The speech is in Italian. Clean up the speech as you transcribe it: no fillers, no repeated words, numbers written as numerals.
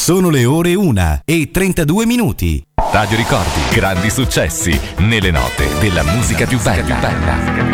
Sono le ore 1:32. Radio Ricordi, grandi successi nelle note della musica più bella.